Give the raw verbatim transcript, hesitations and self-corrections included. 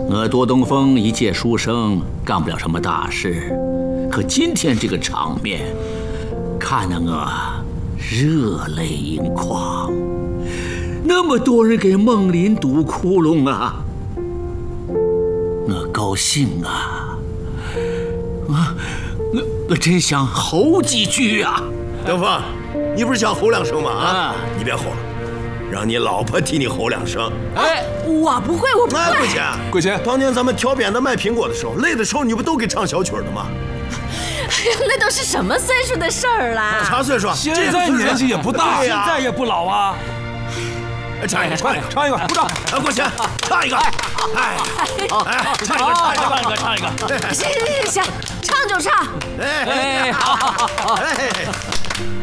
我多东风一介书生，干不了什么大事，可今天这个场面，看得我热泪盈眶。那么多人给孟林堵窟窿啊，我高兴啊！我我我真想吼几句啊！ 东风，你不是想吼两声吗？啊，你别吼了。 让你老婆替你吼两声。 哎，我不会，我不会。 哎，桂琴， 桂琴， 当年咱们挑鞭子卖苹果的时候，累的时候你不都给唱小曲的吗？ 哎呀，那都是什么岁数的事儿啦？ 啥岁数？ 现在年纪也不大， 现在也不老啊。 唱一个，唱一个， 唱一个，鼓掌！ 哎，桂琴，唱一个。哎，哎，唱一个，唱一个，唱一个。 行行行行，唱就唱。 哎，好好好。哎。